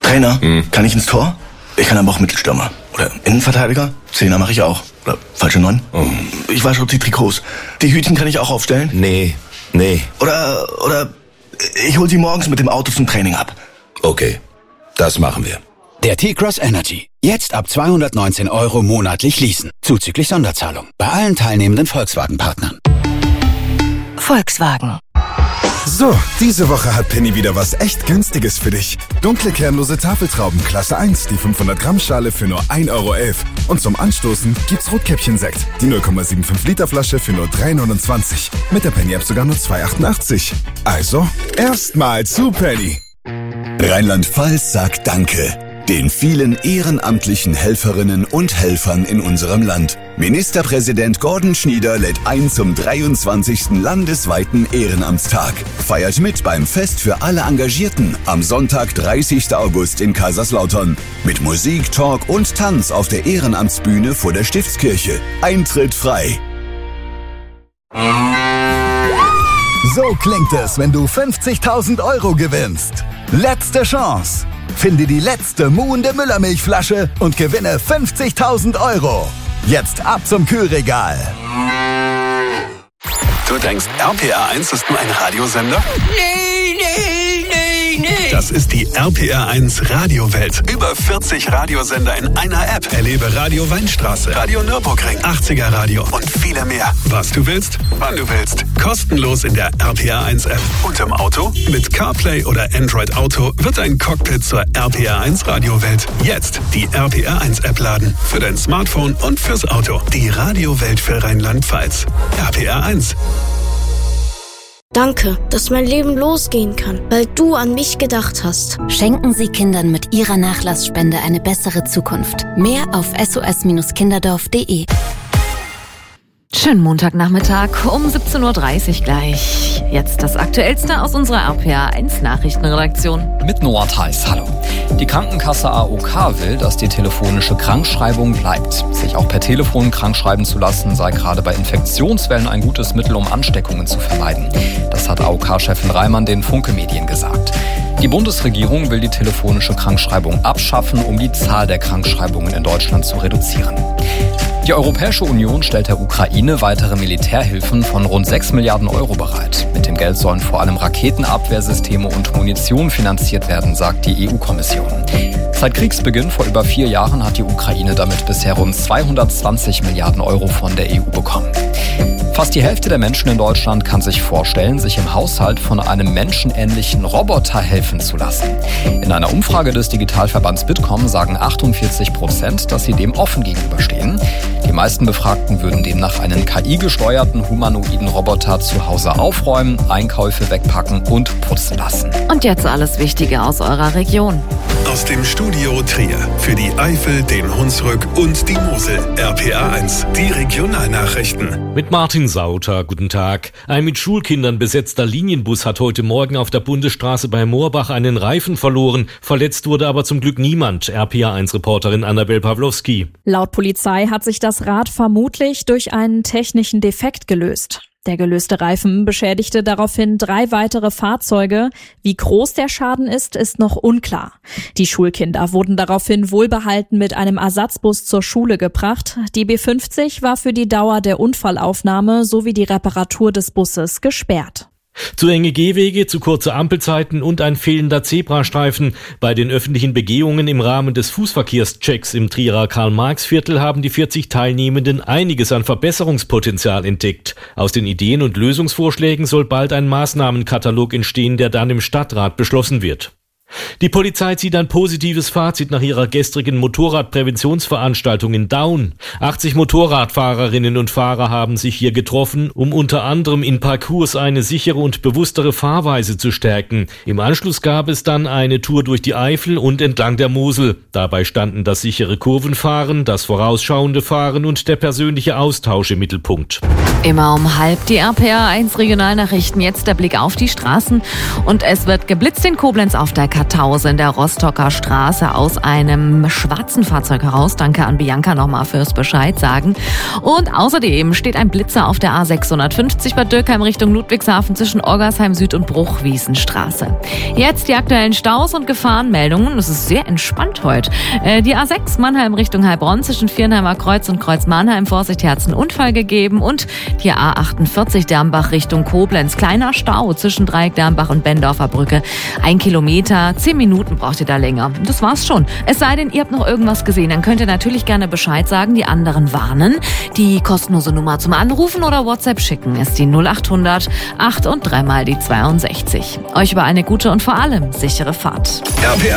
Trainer, kann ich ins Tor? Ich kann aber auch Mittelstürmer. Oder Innenverteidiger? Zehner mache ich auch. Oder falsche 9. Ich wasche die Trikots. Die Hütchen kann ich auch aufstellen? Nee. Oder ich hol sie morgens mit dem Auto zum Training ab. Okay, das machen wir. Der T-Cross Energy. Jetzt ab 219 € monatlich leasen. Zuzüglich Sonderzahlung. Bei allen teilnehmenden Volkswagen-Partnern. Volkswagen. So, diese Woche hat Penny wieder was echt Günstiges für dich. Dunkle kernlose Tafeltrauben Klasse 1, die 500 Gramm Schale für nur 1,11 €. Und zum Anstoßen gibt's Rotkäppchensekt, die 0,75 Liter Flasche für nur 3,29 €. Mit der Penny App sogar nur 2,88 €. Also, erstmal zu Penny. Rheinland-Pfalz sagt Danke den vielen ehrenamtlichen Helferinnen und Helfern in unserem Land. Ministerpräsident Gordon Schnieder lädt ein zum 23. landesweiten Ehrenamtstag. Feiert mit beim Fest für alle Engagierten am Sonntag, 30. August in Kaiserslautern. Mit Musik, Talk und Tanz auf der Ehrenamtsbühne vor der Stiftskirche. Eintritt frei. So klingt es, wenn du 50.000 € gewinnst. Letzte Chance. Finde die letzte muhende Müllermilchflasche und gewinne 50.000 €. Jetzt ab zum Kühlregal. Du denkst, RPR1 ist nur ein Radiosender? Nee. Das ist die RPR1 Radiowelt. Über 40 Radiosender in einer App. Erlebe Radio Weinstraße, Radio Nürburgring, 80er Radio und viele mehr. Was du willst, wann du willst. Kostenlos in der RPR1 App. Und im Auto? Mit CarPlay oder Android Auto wird dein Cockpit zur RPR1 Radiowelt. Jetzt die RPR1 App laden. Für dein Smartphone und fürs Auto. Die Radiowelt für Rheinland-Pfalz. RPR1. Danke, dass mein Leben losgehen kann, weil du an mich gedacht hast. Schenken Sie Kindern mit Ihrer Nachlassspende eine bessere Zukunft. Mehr auf sos-kinderdorf.de. Schönen Montagnachmittag um 17:30 Uhr gleich. Jetzt das Aktuellste aus unserer RPR1 Nachrichtenredaktion. Mit Noah Theis, hallo. Die Krankenkasse AOK will, dass die telefonische Krankschreibung bleibt. Sich auch per Telefon krankschreiben zu lassen, sei gerade bei Infektionswellen ein gutes Mittel, um Ansteckungen zu vermeiden. Das hat AOK-Chefin Reimann den Funke-Medien gesagt. Die Bundesregierung will die telefonische Krankschreibung abschaffen, um die Zahl der Krankschreibungen in Deutschland zu reduzieren. Die Europäische Union stellt der Ukraine weitere Militärhilfen von rund 6 Milliarden € bereit. Mit dem Geld sollen vor allem Raketenabwehrsysteme und Munition finanziert werden, sagt die EU-Kommission. Seit Kriegsbeginn vor über 4 Jahren hat die Ukraine damit bisher rund 220 Milliarden € von der EU bekommen. Fast die Hälfte der Menschen in Deutschland kann sich vorstellen, sich im Haushalt von einem menschenähnlichen Roboter helfen zu lassen. In einer Umfrage des Digitalverbands Bitkom sagen 48%, dass sie dem offen gegenüberstehen. Die meisten Befragten würden demnach einen KI-gesteuerten humanoiden Roboter zu Hause aufräumen, Einkäufe wegpacken und putzen lassen. Und jetzt alles Wichtige aus eurer Region. Aus dem Studio Trier für die Eifel, den Hunsrück und die Mosel. RPR1, die Regionalnachrichten. Mit Martin Sauter, guten Tag. Ein mit Schulkindern besetzter Linienbus hat heute Morgen auf der Bundesstraße bei Moorbach einen Reifen verloren. Verletzt wurde aber zum Glück niemand. RPR1-Reporterin Annabel Pawlowski. Laut Polizei hat sich das Rad vermutlich durch einen technischen Defekt gelöst. Der gelöste Reifen beschädigte daraufhin 3 weitere Fahrzeuge. Wie groß der Schaden ist, ist noch unklar. Die Schulkinder wurden daraufhin wohlbehalten mit einem Ersatzbus zur Schule gebracht. Die B50 war für die Dauer der Unfallaufnahme sowie die Reparatur des Busses gesperrt. Zu enge Gehwege, zu kurze Ampelzeiten und ein fehlender Zebrastreifen. Bei den öffentlichen Begehungen im Rahmen des Fußverkehrschecks im Trierer Karl-Marx-Viertel haben die 40 Teilnehmenden einiges an Verbesserungspotenzial entdeckt. Aus den Ideen und Lösungsvorschlägen soll bald ein Maßnahmenkatalog entstehen, der dann im Stadtrat beschlossen wird. Die Polizei zieht ein positives Fazit nach ihrer gestrigen Motorradpräventionsveranstaltung in Daun. 80 Motorradfahrerinnen und Fahrer haben sich hier getroffen, um unter anderem in Parcours eine sichere und bewusstere Fahrweise zu stärken. Im Anschluss gab es dann eine Tour durch die Eifel und entlang der Mosel. Dabei standen das sichere Kurvenfahren, das vorausschauende Fahren und der persönliche Austausch im Mittelpunkt. Immer um 12:30 die RPR1 Regionalnachrichten. Jetzt der Blick auf die Straßen. Und es wird geblitzt in Koblenz auf der Kartause in der Rostocker Straße aus einem schwarzen Fahrzeug heraus. Danke an Bianca nochmal fürs Bescheid sagen. Und außerdem steht ein Blitzer auf der A650 bei Dürkheim Richtung Ludwigshafen zwischen Orgersheim Süd und Bruchwiesenstraße. Jetzt die aktuellen Staus und Gefahrenmeldungen. Es ist sehr entspannt heute. Die A6 Mannheim Richtung Heilbronn zwischen Viernheimer Kreuz und Kreuz Mannheim. Vorsicht, hier hat es einen Unfall gegeben. Und die A48 Dermbach Richtung Koblenz. Kleiner Stau zwischen Dreieck Dermbach und Bendorfer Brücke. 1 Kilometer, 10 Minuten braucht ihr da länger. Das war's schon. Es sei denn, ihr habt noch irgendwas gesehen, dann könnt ihr natürlich gerne Bescheid sagen, die anderen warnen. Die kostenlose Nummer zum Anrufen oder WhatsApp schicken ist die 0800 8 und 3 mal die 62. Euch über eine gute und vor allem sichere Fahrt. RPA